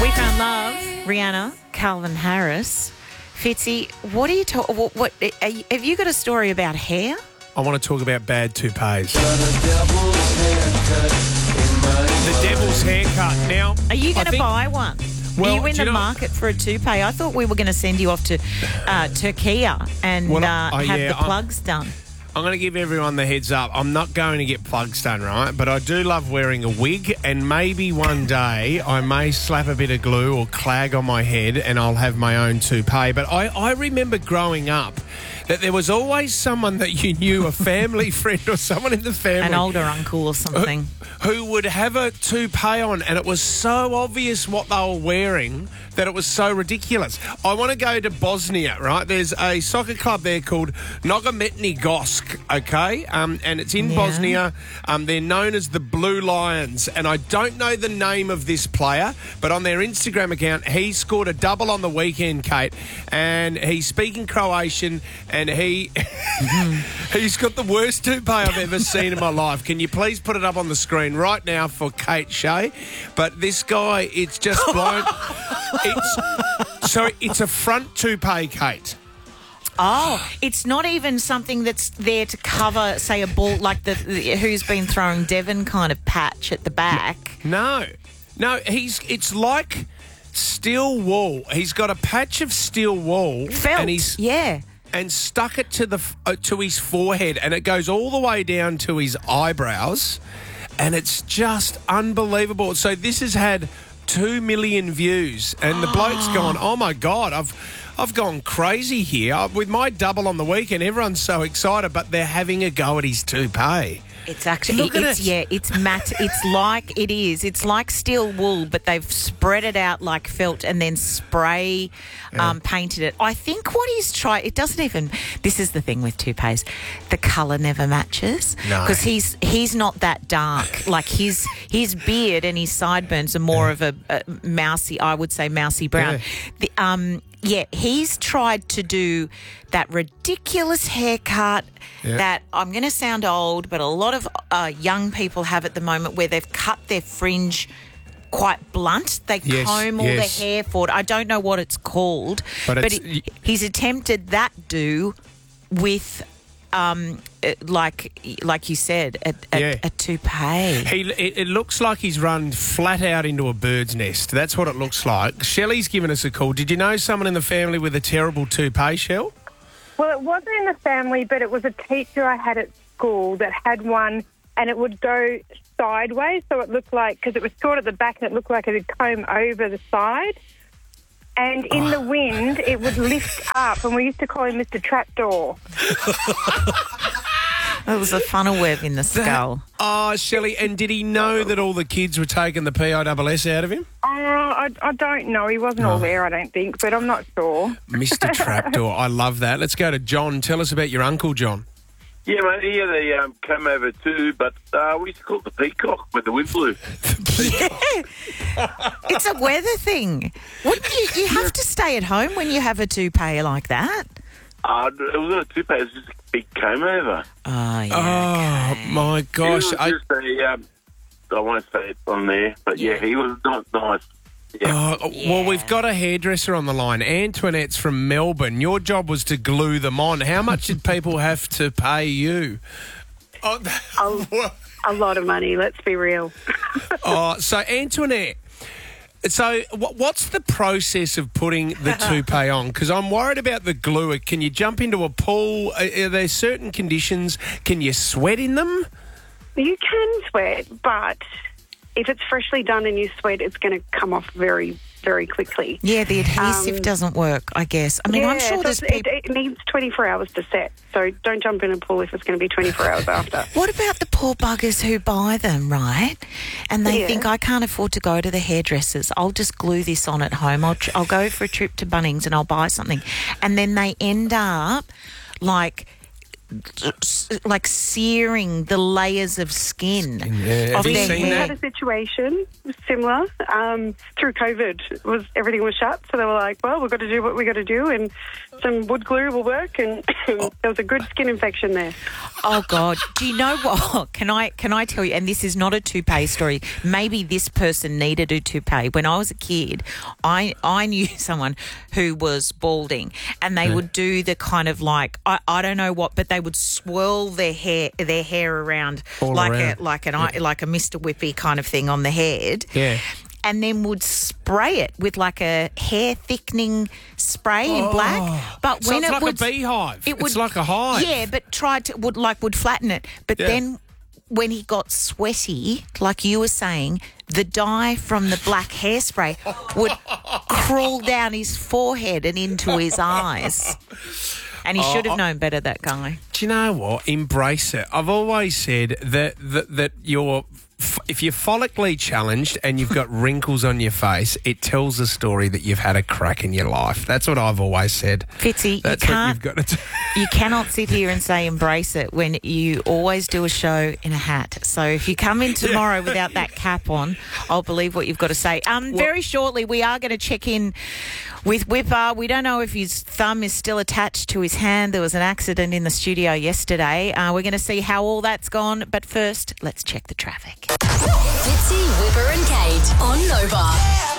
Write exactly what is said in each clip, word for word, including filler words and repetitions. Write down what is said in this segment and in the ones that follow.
We Found Love, Rihanna, Calvin Harris. Fitzy, what are you talking? What, what are you, have you got a story about hair? I want to talk about bad toupees. The devil's haircut. Now, Are you I going to think- buy one? Well, are you in do the you know- market for a toupee? I thought we were going to send you off to uh, Turkey and Well, uh, oh, have yeah, the I- plugs done. I'm going to give everyone the heads up. I'm not going to get plugs done, right? But I do love wearing a wig, and maybe one day I may slap a bit of glue or clag on my head and I'll have my own toupee. But I, I remember growing up that there was always someone that you knew, a family friend or someone in the family. An older uncle or something. Who, who would have a toupee on, and it was so obvious what they were wearing that it was so ridiculous. I want to go to Bosnia, right? There's a soccer club there called Nogometni Gosk, okay? Um, and it's in Yeah. Bosnia. Um, they're known as the Blue Lions, and I don't know the name of this player, but on their Instagram account, he scored a double on the weekend, Kate, and he's speaking Croatian, and he he's got the worst toupee I've ever seen in my life. Can you please put it up on the screen right now for Kate Shea? But this guy, it's just blown. It's, so it's a front toupee, Kate. Oh, it's not even something that's there to cover, say, a ball like the, the who's been throwing Devon kind of patch at the back. No, no, he's. It's like steel wool. He's got a patch of steel wool, Felt, and he's yeah. and stuck it to the uh, to his forehead, and it goes all the way down to his eyebrows, and it's just unbelievable. So this has had two million views, and the bloke's gone, oh my God, I've I've gone crazy here. With my double on the weekend, everyone's so excited, but they're having a go at his toupee. It's actually, Look at it's, it. yeah, it's matte. It's like, it is. It's like steel wool, but they've spread it out like felt and then spray um, painted it. I think what he's tried, it doesn't even, this is the thing with toupees, the colour never matches. No. Because he's, he's not that dark. Like his, his beard and his sideburns are more of a, a mousy, I would say mousy brown. Yeah. The, um, yeah, he's tried to do that ridiculous haircut Yeah. that I'm going to sound old, but a lot of uh, young people have at the moment where they've cut their fringe quite blunt. They Yes, comb all yes. their hair forward. I don't know what it's called, But but, it's- he, he's attempted that do with, um, uh, like like you said, a, a, Yeah. a toupee. He, it, it looks like he's run flat out into a bird's nest. That's what it looks like. Shelley's given us a call. Did you know someone in the family with a terrible toupee, Shell? Well, it wasn't in the family, but it was a teacher I had at school that had one, and it would go sideways, so it looked like, because it was short at the back and it looked like it would comb over the side. And in the wind, it would lift up, and we used to call him Mister Trapdoor. It was a funnel web in the skull. Oh, Shelley, and did he know that all the kids were taking the P I S S out of him? Oh, I, I don't know. He wasn't all there, I don't think, but I'm not sure. Mister Trapdoor, I love that. Let's go to John. Tell us about your uncle, John. Yeah, mate, he had a um, come over too, but uh, we used to call it the peacock when the wind blew. Yeah. It's a weather thing. Wouldn't you, you have to stay at home when you have a toupee like that? Uh, it wasn't a toupee, it was just a big comb over. Oh, yeah. Oh, okay. my He gosh. was I, just a, um, I won't say it on there, but yeah, he was not nice. Yeah. oh, Well, we've got a hairdresser on the line. Antoinette's from Melbourne. Your job was to glue them on. How much did people have to pay you? Oh, A lot of money, let's be real. oh, so Antoinette, so wh- what's the process of putting the toupee on? Because I'm worried about the glue. Can you jump into a pool? Are, are there certain conditions? Can you sweat in them? You can sweat, but if it's freshly done and you sweat, it's going to come off very, very quickly. Yeah, the adhesive Um, doesn't work, I guess. I mean, yeah, I'm sure so there's it's- people... it, it needs twenty-four hours to set, so don't jump in a pool if it's going to be twenty-four hours after. What about the poor buggers who buy them, right? And they Yeah. think, I can't afford to go to the hairdressers. I'll just glue this on at home. I'll, tr- I'll go for a trip to Bunnings and I'll buy something. And then they end up like... like searing the layers of skin Yeah, of have you their seen We hair. had a situation similar um, through COVID. Was everything was shut, so they were like, "Well, we've got to do what we got to do," and some wood glue will work, and there was a good skin infection there. Oh God! Do you know what? Can I can I tell you? And this is not a toupee story. Maybe this person needed a toupee. When I was a kid, I I knew someone who was balding, and they yeah. would do the kind of like I, I don't know what, but they would swirl their hair their hair around All like around. a like an yeah. like a Mister Whippy kind of thing on the head. Yeah. And then would spray it with like a hair thickening spray in Oh. black. But So when it's it like would, a beehive. it It's would, like a hive. Yeah, but tried to would like would flatten it. But Yeah. then when he got sweaty, like you were saying, the dye from the black hairspray would crawl down his forehead and into his eyes. And he should have known better, that guy. Do you know what? Embrace it. I've always said that that, that you're, if you're follically challenged and you've got wrinkles on your face, it tells a story that you've had a crack in your life. That's what I've always said. Fitzy, That's you what can't, you've got to do. You cannot sit here and say embrace it when you always do a show in a hat. So if you come in tomorrow without that cap on, I'll believe what you've got to say. Um, Well- very shortly, we are going to check in with Whipper. We don't know if his thumb is still attached to his hand. There was an accident in the studio yesterday. Uh, we're going to see how all that's gone. But first, let's check the traffic. Fitzy, Whipper and Kate on Nova.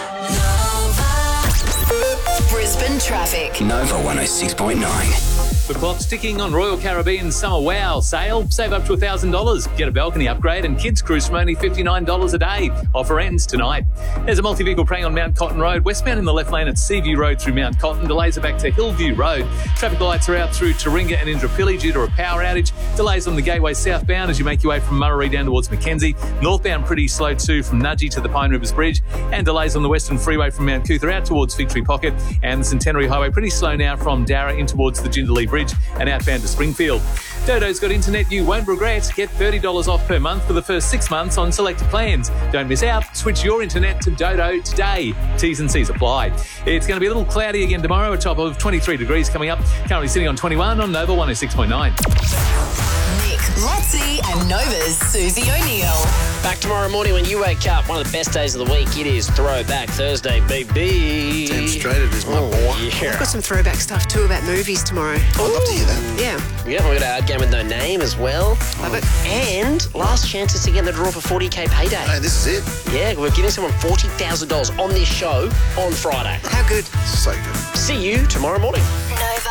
Nova. Brisbane traffic. Nova one oh six point nine. The clock's ticking on Royal Caribbean Summer Wow sale. Save up to one thousand dollars. Get a balcony upgrade and kids cruise from only fifty-nine dollars a day. Offer ends tonight. There's a multi-vehicle praying on Mount Cotton Road. Westbound in the left lane at Seaview Road through Mount Cotton. Delays are back to Hillview Road. Traffic lights are out through Taringa and Indooroopilly due to a power outage. Delays on the Gateway southbound as you make your way from Murray down towards Mackenzie. Northbound pretty slow too from Nudgee to the Pine Rivers Bridge. And delays on the Western Freeway from Mount Cootha out towards Victory Pocket. And the Centenary Highway pretty slow now from Darra in towards the Jindalee Bridge and outbound to Springfield. Dodo's got internet you won't regret. Get thirty dollars off per month for the first six months on selected plans. Don't miss out. Switch your internet to Dodo today. T's and C's apply. It's going to be a little cloudy again tomorrow, a top of twenty-three degrees coming up. Currently sitting on twenty-one on Nova one oh six point nine. Nick, Lotzi and Nova's Susie O'Neill. Back tomorrow morning when you wake up. One of the best days of the week. It is Throwback Thursday, baby. Damn straight it is, my boy. Yeah. I've got some throwback stuff too about movies tomorrow. I'd love to hear that. Yeah. Yeah, we've got our game with no name as well. Love it. And last chances to get in the draw for forty K payday. Hey, this is it. Yeah, we're giving someone forty thousand dollars on this show on Friday. How good? So good. See you tomorrow morning. Nova.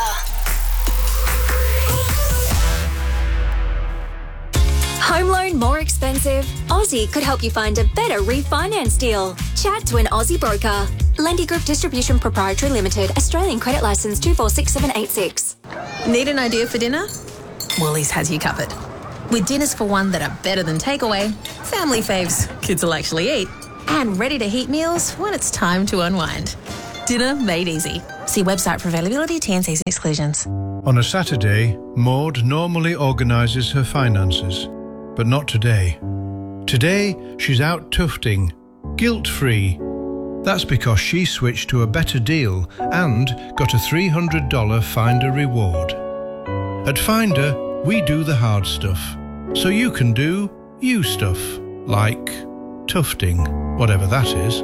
Home loan more expensive? Aussie could help you find a better refinance deal. Chat to an Aussie broker. Lendy Group Distribution Proprietary Limited, Australian Credit Licence two four six seven eight six. Need an idea for dinner? Woolies has you covered. With dinners for one that are better than takeaway, family faves kids will actually eat, and ready to heat meals when it's time to unwind. Dinner made easy. See website for availability, T N Cs and exclusions. On a Saturday, Maud normally organises her finances, but not today. Today, she's out tufting, guilt-free. That's because she switched to a better deal and got a three hundred dollars Finder reward. At Finder, we do the hard stuff, so you can do you stuff, like tufting, whatever that is.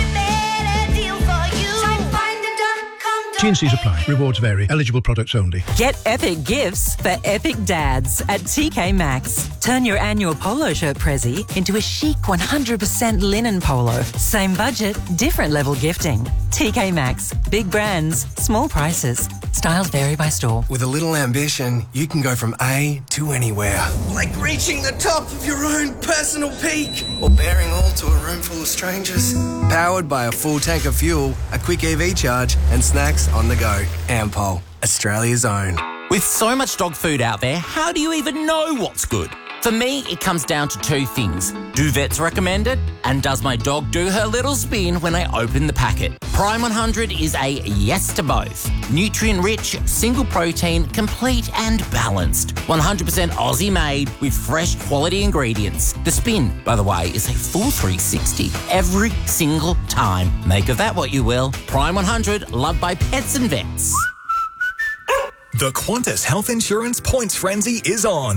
T N Cs apply. Rewards vary. Eligible products only. Get epic gifts for epic dads at T K Maxx. Turn your annual polo shirt prezi into a chic one hundred percent linen polo. Same budget, different level gifting. T K Maxx. Big brands, small prices. Styles vary by store. With a little ambition, you can go from A to anywhere. Like reaching the top of your own personal peak. Or bearing all to a room full of strangers. Powered by a full tank of fuel, a quick E V charge, and snacks on the go. Ampol, Australia's own. With so much dog food out there, how do you even know what's good? For me, it comes down to two things. Do vets recommend it? And does my dog do her little spin when I open the packet? Prime one hundred is a yes to both. Nutrient-rich, single protein, complete and balanced. one hundred percent Aussie made with fresh quality ingredients. The spin, by the way, is a full three sixty every single time. Make of that what you will. Prime one hundred, loved by pets and vets. The Qantas Health Insurance Points Frenzy is on.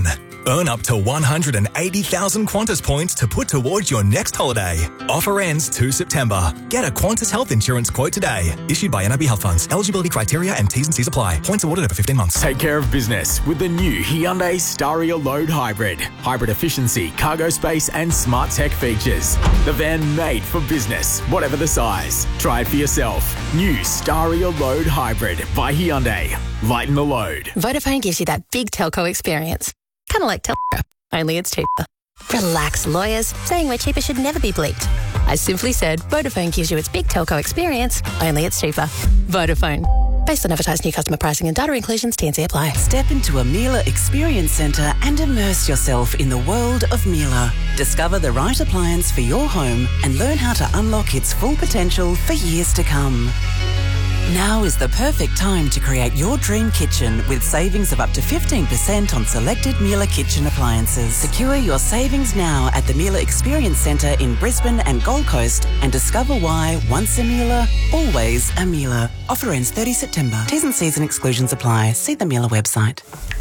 Earn up to one hundred eighty thousand Qantas points to put towards your next holiday. Offer ends two September. Get a Qantas health insurance quote today. Issued by N I B Health Funds. Eligibility criteria and T's and C's apply. Points awarded over fifteen months. Take care of business with the new Hyundai Staria Load Hybrid. Hybrid efficiency, cargo space and smart tech features. The van made for business, whatever the size. Try it for yourself. New Staria Load Hybrid by Hyundai. Lighten the load. Vodafone gives you that big telco experience. Kind of like telco, only it's cheaper. Relax, lawyers. Saying we're cheaper should never be bleeped. I simply said Vodafone gives you its big telco experience, only it's cheaper. Vodafone. Based on advertised new customer pricing and data inclusions, T and C apply. Step into a Miele Experience Centre and immerse yourself in the world of Miele. Discover the right appliance for your home and learn how to unlock its full potential for years to come. Now is the perfect time to create your dream kitchen with savings of up to fifteen percent on selected Miele kitchen appliances. Secure your savings now at the Miele Experience Centre in Brisbane and Gold Coast and discover why once a Miele, always a Miele. Offer ends thirtieth September. T's and C's and exclusions apply. See the Miele website.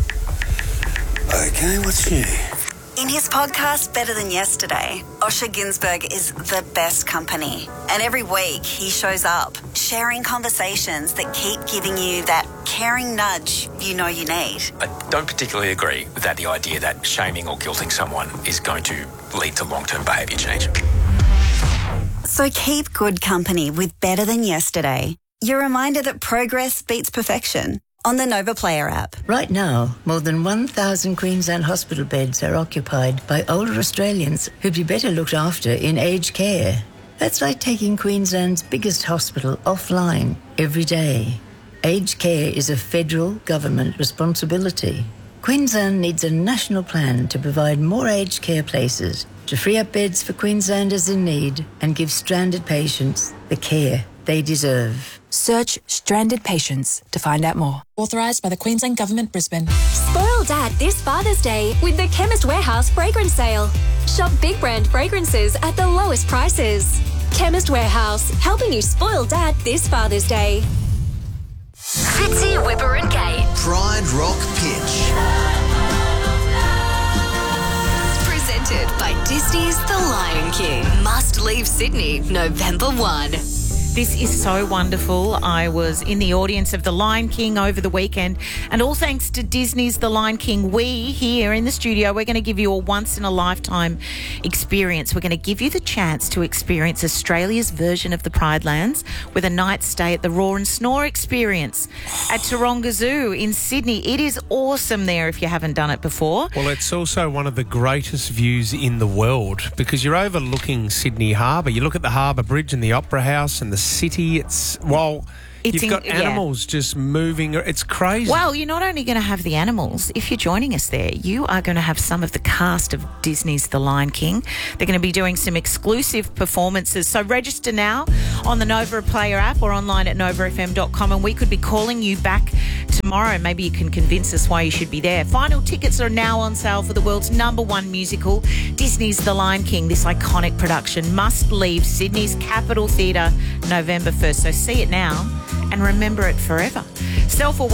Okay, what's new? In his podcast, Better Than Yesterday, Osher Günsberg is the best company. And every week he shows up, sharing conversations that keep giving you that caring nudge you know you need. I don't particularly agree with that, the idea that shaming or guilting someone is going to lead to long-term behaviour change. So keep good company with Better Than Yesterday. Your reminder that progress beats perfection. On the Nova Player app. Right now, more than one thousand Queensland hospital beds are occupied by older Australians who'd be better looked after in aged care. That's like taking Queensland's biggest hospital offline every day. Aged care is a federal government responsibility. Queensland needs a national plan to provide more aged care places, to free up beds for Queenslanders in need and give stranded patients the care they deserve. Search Stranded Patients to find out more. Authorised by the Queensland Government, Brisbane. Spoil Dad this Father's Day with the Chemist Warehouse fragrance sale. Shop big brand fragrances at the lowest prices. Chemist Warehouse, helping you spoil Dad this Father's Day. Fitzy, Whipper and Kate. Pride Rock Pitch. Presented by Disney's The Lion King. Must leave Sydney, November first. This is so wonderful. I was in the audience of The Lion King over the weekend, and all thanks to Disney's The Lion King, we here in the studio, we're going to give you a once-in-a-lifetime experience. We're going to give you the chance to experience Australia's version of the Pride Lands with a night stay at the Roar and Snore Experience at Taronga Zoo in Sydney. It is awesome there if you haven't done it before. Well, it's also one of the greatest views in the world because you're overlooking Sydney Harbour. You look at the Harbour Bridge and the Opera House and the city. It's well It's you've in- got animals yeah. just moving. It's crazy. Well, you're not only going to have the animals. If you're joining us there, you are going to have some of the cast of Disney's The Lion King. They're going to be doing some exclusive performances. So register now on the Nova Player app or online at nova f m dot com, and we could be calling you back tomorrow. Maybe you can convince us why you should be there. Final tickets are now on sale for the world's number one musical, Disney's The Lion King. This iconic production must leave Sydney's Capitol Theatre November first. So see it now and remember it forever. Self-aware